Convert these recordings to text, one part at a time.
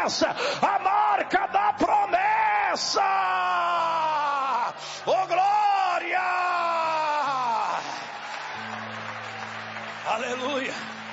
promessa, a marca da promessa. Oh glória! Aleluia!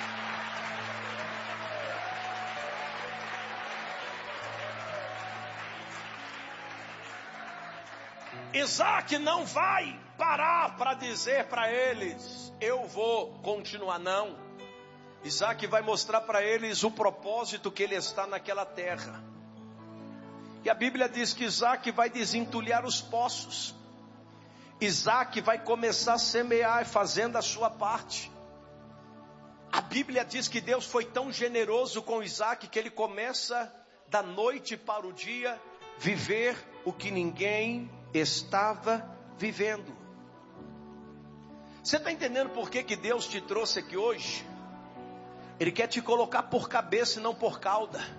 Isaac não vai parar para dizer para eles: eu vou continuar, não. Isaac vai mostrar para eles o propósito que ele está naquela terra. E a Bíblia diz que Isaac vai desentulhar os poços. Isaac vai começar a semear, fazendo a sua parte. A Bíblia diz que Deus foi tão generoso com Isaac que ele começa da noite para o dia viver o que ninguém estava vivendo. Você está entendendo por que Deus te trouxe aqui hoje? Ele quer te colocar por cabeça e não por cauda.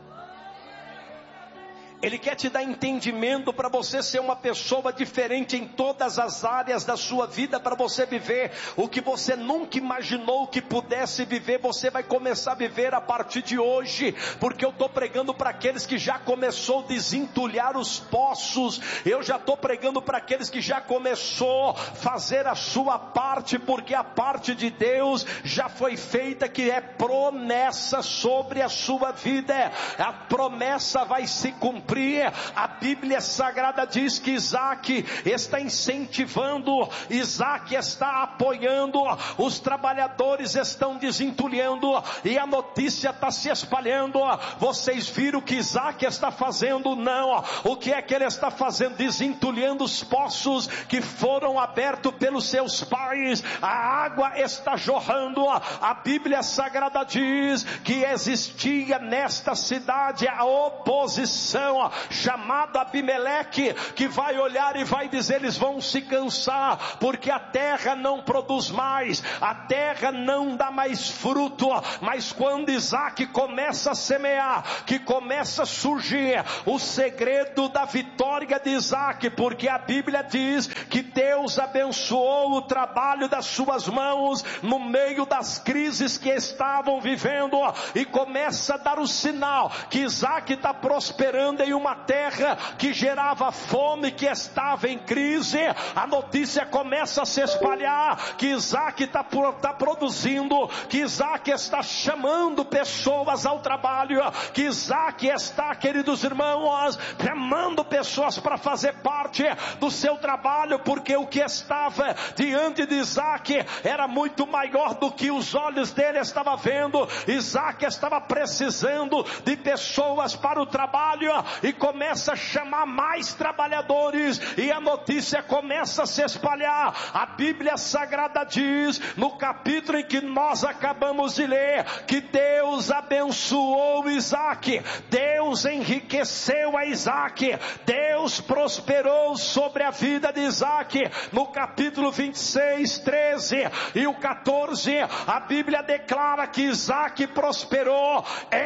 Ele quer te dar entendimento para você ser uma pessoa diferente em todas as áreas da sua vida, para você viver o que você nunca imaginou que pudesse viver. Você vai começar a viver a partir de hoje, porque eu estou pregando para aqueles que já começou a desentulhar os poços. Eu já estou pregando para aqueles que já começou a fazer a sua parte, porque a parte de Deus já foi feita, que é promessa sobre a sua vida. A promessa vai se cumprir. A Bíblia Sagrada diz que Isaac está incentivando, Isaac está apoiando, os trabalhadores estão desentulhando, e a notícia está se espalhando. Vocês viram o que Isaac está fazendo? Não. O que é que ele está fazendo? Desentulhando os poços que foram abertos pelos seus pais. A água está jorrando. A Bíblia Sagrada diz que existia nesta cidade a oposição, chamado Abimeleque, que vai olhar e vai dizer: eles vão se cansar, porque a terra não produz mais, a terra não dá mais fruto. Mas quando Isaac começa a semear, que começa a surgir o segredo da vitória de Isaac, porque a Bíblia diz que Deus abençoou o trabalho das suas mãos no meio das crises que estavam vivendo, e começa a dar o sinal que Isaac está prosperando em uma terra que gerava fome, que estava em crise. A notícia começa a se espalhar que Isaac está produzindo, que Isaac está chamando pessoas ao trabalho, que Isaac está, queridos irmãos, chamando pessoas para fazer parte do seu trabalho, porque o que estava diante de Isaac era muito maior do que os olhos dele estavam vendo. Isaac estava precisando de pessoas para o trabalho, e começa a chamar mais trabalhadores, e a notícia começa a se espalhar. A Bíblia Sagrada diz, no capítulo em que nós acabamos de ler, que Deus abençoou Isaac, Deus enriqueceu a Isaac, Deus prosperou sobre a vida de Isaac. No capítulo 26, 13 e o 14, a Bíblia declara que Isaac prosperou,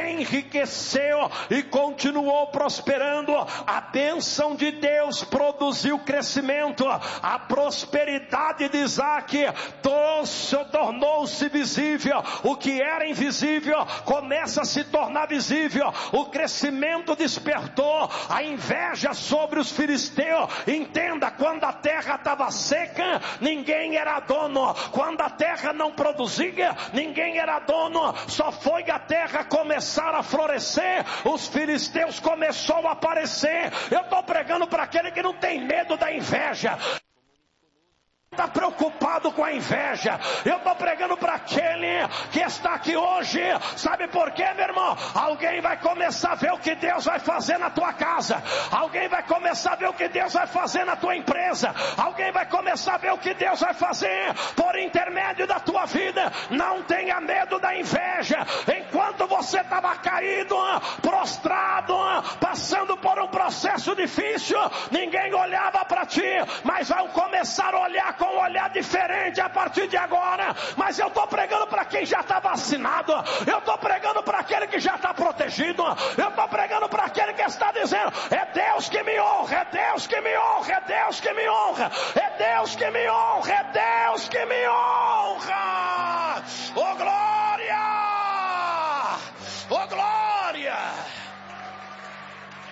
enriqueceu e continuou prosperando. A bênção de Deus produziu crescimento. A prosperidade de Isaac tornou-se visível. O que era invisível começa a se tornar visível. O crescimento despertou a inveja sobre os filisteus. Entenda, quando a terra estava seca, ninguém era dono. Quando a terra não produzia, ninguém era dono. Só foi a terra começar a florescer, os filisteus começaram a aparecer. Eu estou pregando para aquele que não tem medo da inveja, está preocupado com a inveja. Eu estou pregando para aquele que está aqui hoje. Sabe por quê, meu irmão? Alguém vai começar a ver o que Deus vai fazer na tua casa. Alguém vai começar a ver o que Deus vai fazer na tua empresa. Alguém vai começar a ver o que Deus vai fazer por intermédio da tua vida. Não tenha medo da inveja. Enquanto você estava caído, prostrado, passando por um processo difícil, ninguém olhava para ti, mas vai começar a olhar com um olhar diferente a partir de agora. Mas eu estou pregando para quem já está vacinado, eu estou pregando para aquele que já está protegido, eu estou pregando para aquele que está dizendo: é Deus que me honra, é Deus que me honra, é Deus que me honra, é Deus que me honra, é Deus que me honra. Oh glória, oh glória.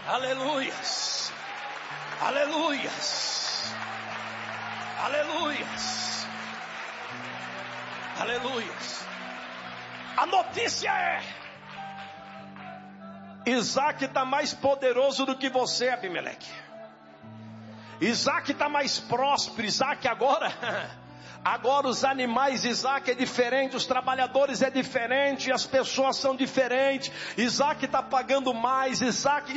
Aleluias. Aleluias. Aleluias. Aleluias. A notícia é: Isaac está mais poderoso do que você, Abimeleque. Isaac está mais próspero. Isaac agora os animais, Isaac é diferente, os trabalhadores é diferente, as pessoas são diferentes. Isaac está pagando mais. Isaac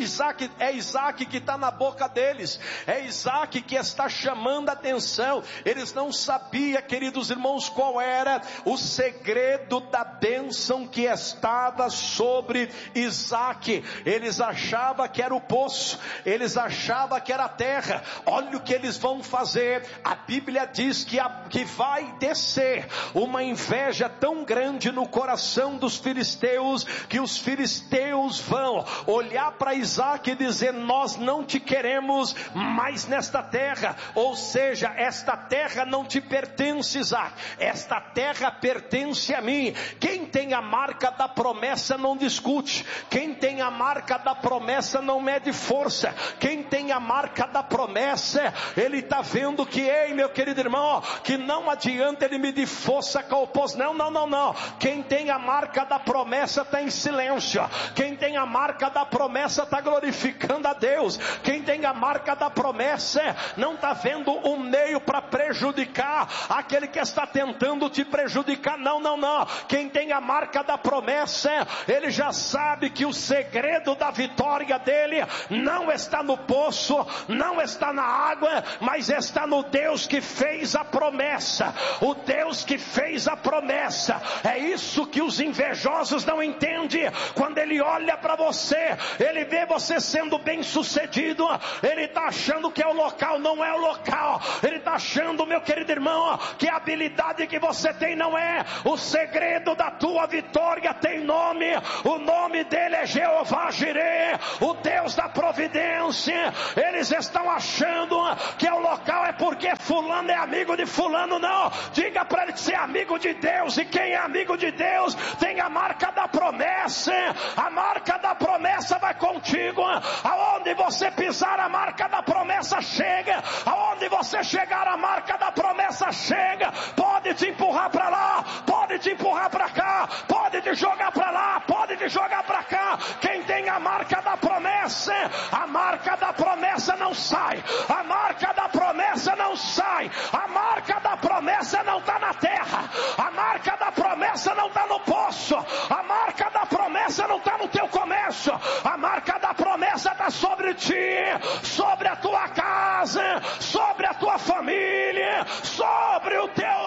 que está na boca deles. É Isaac que está chamando a atenção. Eles não sabiam, queridos irmãos, qual era o segredo da bênção que estava sobre Isaac. Eles achavam que era o poço, eles achavam que era a terra. Olha o que eles vão fazer. A Bíblia diz que vai descer uma inveja tão grande no coração dos filisteus, que os filisteus vão olhar para Isaac e dizer: nós não te queremos mais nesta terra. Ou seja, esta terra não te pertence, Isaac, esta terra pertence a mim. Quem tem a marca da promessa não discute. Quem tem a marca da promessa não mede força. Quem tem a marca da promessa, ele está vendo que, ei, meu querido irmão, que não adianta ele medir força com o oposto. Não. Quem tem a marca da promessa está em silêncio. Quem tem a marca da promessa está glorificando a Deus. Quem tem a marca da promessa não está vendo um meio para prejudicar aquele que está tentando te prejudicar. Não. Quem tem a marca da promessa, ele já sabe que o segredo da vitória dele não está no poço, não está na água, mas está no Deus que fez a promessa. O Deus que fez a promessa. É isso que os invejosos não entendem. Quando ele olha para você, ele vê você sendo bem sucedido, ele está achando que é o local. Não é o local. Ele está achando, meu querido irmão, que a habilidade que você tem não é. O segredo da tua vitória tem nome. O nome dele é Jeová Jireh, o Deus da providência. Eles estão achando que é o local é porque fulano é amigo de fulano. Não, diga para ele que você é amigo de Deus. E quem é amigo de Deus tem a marca da promessa. A marca da promessa vai contigo. Aonde você pisar, a marca da promessa chega. Aonde você chegar, a marca da promessa chega. Pode te empurrar para lá, pode te empurrar para cá, pode te jogar para lá, pode te jogar para cá. Quem tem a marca da promessa, a marca da promessa não sai. A marca da promessa não sai. A marca da promessa não está na terra. A marca da promessa não está no poço. A marca da promessa não está no teu comércio. A marca da promessa está sobre ti, sobre a tua casa, sobre a tua família, sobre o teu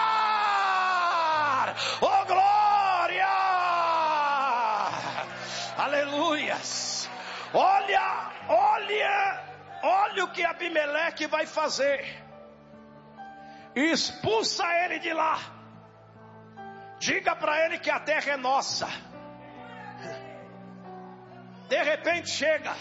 lar. Oh glória! Aleluias! Olha o que Abimeleque vai fazer. Expulsa ele de lá. Diga para ele que a terra é nossa. De repente chega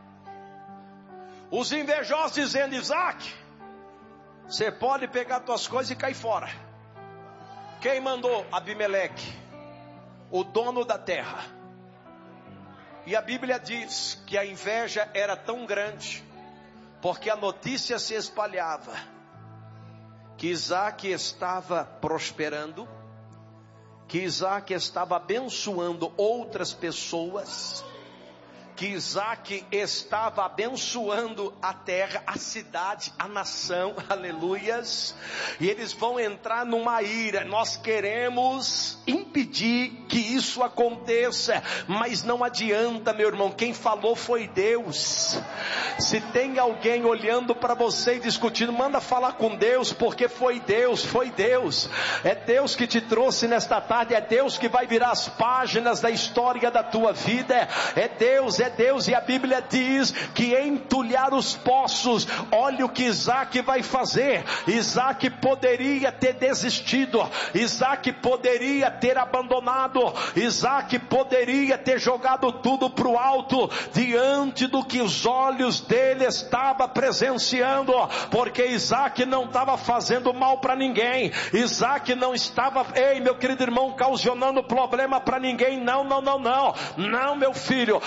os invejosos dizendo: Isaac, você pode pegar tuas coisas e cair fora. Quem mandou? Abimeleque, o dono da terra. E a Bíblia diz que a inveja era tão grande, porque a notícia se espalhava que Isaac estava prosperando, que Isaac estava abençoando outras pessoas, que Isaac estava abençoando a terra, a cidade, a nação, aleluias. E eles vão entrar numa ira. Nós queremos impedir que isso aconteça, mas não adianta, meu irmão. Quem falou foi Deus. Se tem alguém olhando para você e discutindo, manda falar com Deus, porque foi Deus, foi Deus. É Deus que te trouxe nesta tarde, é Deus que vai virar as páginas da história da tua vida. É Deus. E a Bíblia diz que entulhar os poços. Olha o que Isaac vai fazer. Isaac poderia ter desistido, Isaac poderia ter abandonado, Isaac poderia ter jogado tudo para o alto, diante do que os olhos dele estavam presenciando, porque Isaac não estava fazendo mal para ninguém, Isaac não estava, ei meu querido irmão, causando problema para ninguém. Não, meu filho,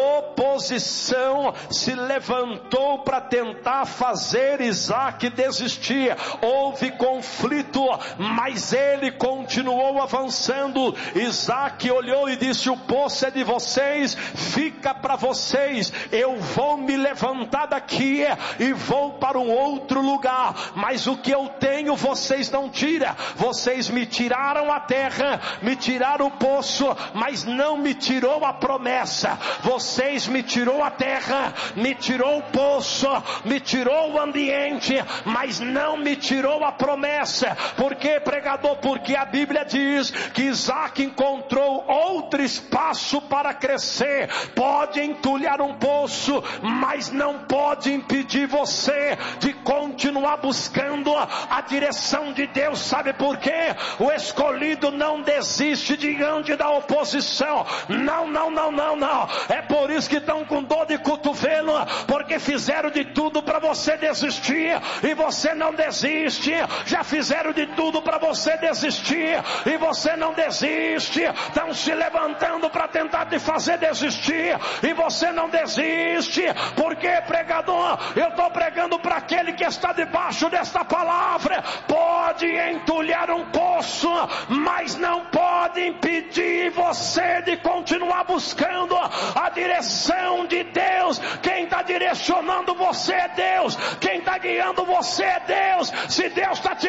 oposição se levantou para tentar fazer Isaac desistir. Houve conflito, mas ele continuou avançando. Isaac olhou e disse: o poço é de vocês, fica para vocês. Eu vou me levantar daqui e vou para um outro lugar, mas o que eu tenho vocês não tiram. Vocês me tiraram a terra, me tiraram o poço, mas não me tirou a promessa. Vocês me tirou a terra, me tirou o poço, me tirou o ambiente, mas não me tirou a promessa. Por quê, pregador? Porque a Bíblia diz que Isaac encontrou outro espaço para crescer. Pode entulhar um poço, mas não pode impedir você de continuar buscando a direção de Deus. Sabe por quê? O escolhido não desiste diante da oposição. Não. É por isso que estão com dor de cotovelo, porque fizeram de tudo para você desistir e você não desiste. Já fizeram de tudo para você desistir e você não desiste. Estão se levantando para tentar te fazer desistir e você não desiste. Por quê, pregador? Eu estou pregando para aquele que está debaixo desta palavra. Pode entulhar um poço, mas não pode impedir você de continuar buscando a direção de Deus. Quem está direcionando você é Deus. Quem está guiando você é Deus. Se Deus está te